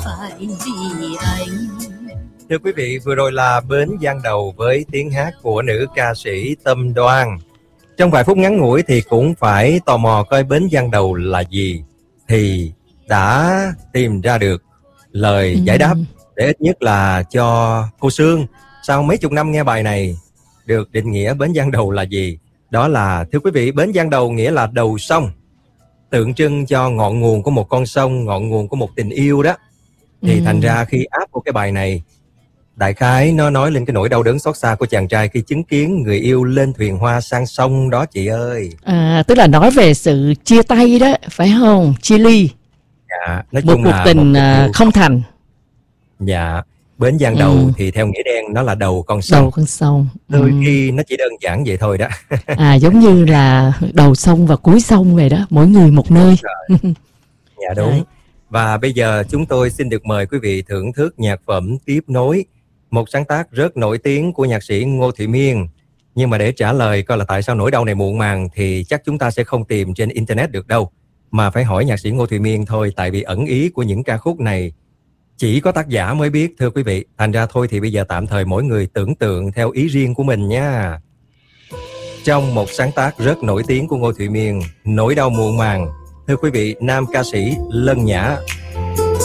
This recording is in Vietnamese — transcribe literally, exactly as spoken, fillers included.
phải vì anh. Thưa quý vị, vừa rồi là Bến Giang Đầu với tiếng hát của nữ ca sĩ Tâm Đoan. Trong vài phút ngắn ngủi thì cũng phải tò mò coi Bến Giang Đầu là gì, thì đã tìm ra được lời ừ. giải đáp để ít nhất là cho cô Sương sau mấy chục năm nghe bài này được định nghĩa Bến Giang Đầu là gì. Đó là, thưa quý vị, Bến Giang Đầu nghĩa là đầu sông, tượng trưng cho ngọn nguồn của một con sông, ngọn nguồn của một tình yêu đó. Thì ừ. thành ra khi áp vào cái bài này, đại khái nó nói lên cái nỗi đau đớn xót xa của chàng trai khi chứng kiến người yêu lên thuyền hoa sang sông đó chị ơi. À, tức là nói về sự chia tay đó, phải không? Chia ly. Dạ, nói một chung cuộc là tình một uh, không thành. Dạ, Bến Giang Đầu ừ. thì theo nghĩa đen nó là đầu con sông. Đầu con sông. Đôi ừ. khi nó chỉ đơn giản vậy thôi đó. À, giống như là đầu sông và cuối sông vậy đó, mỗi người một nơi. Dạ đúng. Đấy. Và bây giờ chúng tôi xin được mời quý vị thưởng thức nhạc phẩm Tiếp Nối, một sáng tác rất nổi tiếng của nhạc sĩ Ngô Thụy Miên. Nhưng mà để trả lời coi là tại sao nỗi đau này muộn màng thì chắc chúng ta sẽ không tìm trên internet được đâu, mà phải hỏi nhạc sĩ Ngô Thụy Miên thôi, tại vì ẩn ý của những ca khúc này chỉ có tác giả mới biết, thưa quý vị. Thành ra thôi thì bây giờ tạm thời mỗi người tưởng tượng theo ý riêng của mình nha. Trong một sáng tác rất nổi tiếng của Ngô Thụy Miên, Nỗi Đau Muộn Màng, thưa quý vị, nam ca sĩ Lân Nhã